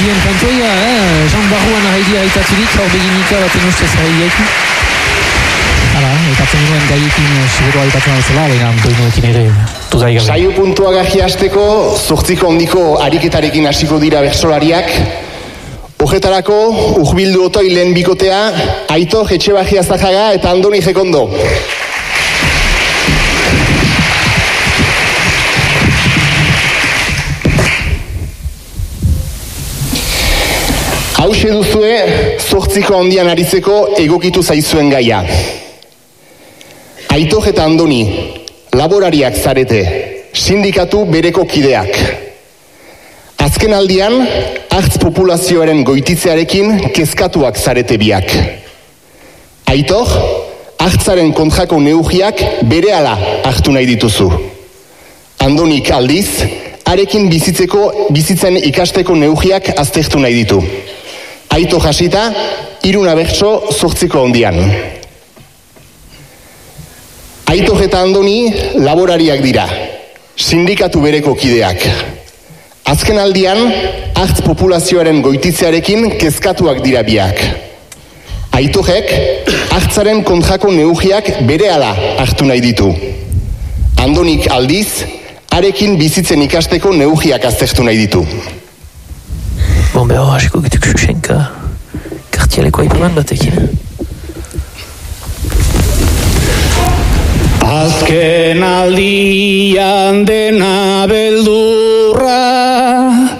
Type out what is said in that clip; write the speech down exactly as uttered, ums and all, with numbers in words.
bien kantoia, eh? Jean Barruan arraidia aitaturik, hor beginika baten ustez arraidiaekin. Hala, aitatzen nuen gaiekin seguro aitatzen altzela, baina doinuekin ere dudai gabe. Saio puntua gaji hasteko, zortziko ondiko ariketarekin hasiko dira bertsolariak. Horretarako, urbildu otoi lehen bikotea, Aitor Etxebarria Zajaga eta Andoni Jekondo. Hauxe duzue, zortziko ondian aritzeko egokitu zaizuen gaia. Aitor eta Andoni, laborariak zarete, sindikatu bereko kideak. Azken aldian, hartz populazioaren goititzearekin kezkatuak zarete biak. Aitor, hartzaren kontrako neurriak berehala hartu nahi dituzu. Andonik aldiz, arekin bizitzeko, bizitzen ikasteko neurriak aztertu nahi ditu. Aitor hasita, hiruna bertso zortziko ondian. Aitor eta Andoni laborariak dira, sindikatu bereko kideak. Azken aldian, hartz populazioaren goititzearekin kezkatuak dira biak. Aitorek, hartzaren kontrako neurriak berehala hartu nahi ditu. Andonik aldiz, arekin bizitzen ikasteko neurriak aztertu nahi ditu. Bon, behar, hasiko gituk Xuxenka, kartialeko aipaman batekin. Azken aldian de